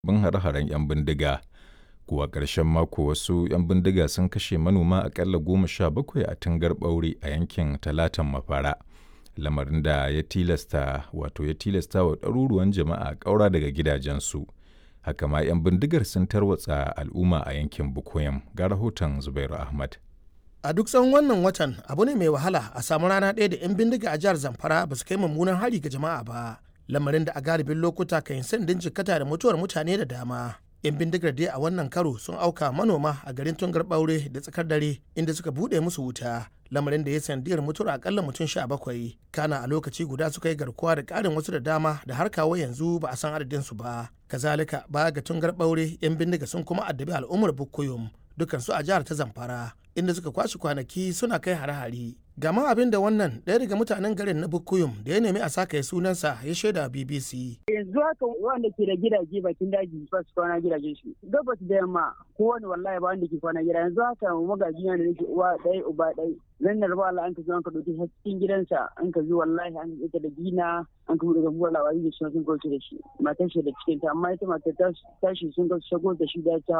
hare-haren 'yan bindiga. Kuwa ƙarshen mako wasu 'yan bindiga sun kashe manoma aƙalla 17 a Tungar Ɓaure a yankin Talatan Mafara. Lamarin da ya tilasta wa ɗaruruwan jama'a ƙaura daga gidajensu. Haka ma 'yan bindigar sun tarwatsa al'umma a yankin Bukoyam. Ga rahoton Zubairu Ahmad. A duk tsawon wannan watan abu ne mai wahala a samu rana ɗaya da 'yan bindiga a jihar Zamfara ba su kai mummunan hari ga jama'a ba. Lamarin da a galibin lokuta kan yi sandin jikkata da mutuwar mutane da dama. 'Yan bindigar dai a wannan karo sun auka manoma a garin Tungar Ɓaure da tsakar dare inda suka buɗe musu wuta. Lamarin da ya sandiyar mutuwar akalla mutum 17. Kana a lokaci guda suka yi garkuwa da ƙarin wasu da dama da har kawo yanzu ba a san adadin su ba. Kazalika baya ga Tungar Ɓaure 'yan bindiga sun kuma addabi al'ummar Bukuyum dukansu a jihar ta Zamfara inda suka kwashe kwanaki suna kai hare-hare. Gama abin da wannan ɗaya daga mutanen garin na Bukuyum da ya nemi a saka ya sunansa ya shaida BBC. Yanzu haka wanda ke da gidaje bakin daji ba su kwana gidajen shi. Gabas da yamma kowane wallahi ba wanda ke kwana gida. Yanzu haka magaji na da nake uwa ɗaya uba ɗaya. Zan da raba Allah an ka zo an ka ɗauki cikin gidansa an ka zo wallahi an ka da gina an ka daga buwar labari da shi sun kauce da shi. Matar shi da cikin ta amma ita matar tashi sun kauce shago da shi da ta